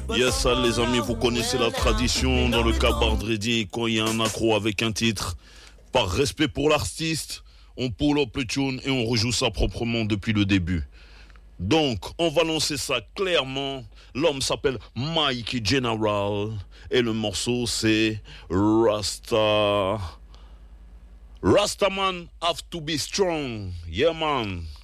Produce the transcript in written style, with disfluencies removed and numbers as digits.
Yes, ça les amis, vous connaissez la tradition dans le Cabardredi, quand il y a un accro avec un titre, par respect pour l'artiste, on pull up le tune et on rejoue ça proprement depuis le début. Donc, on va lancer ça clairement. L'homme s'appelle Mikey General et le morceau c'est Rastaman have to be strong. Yeah man.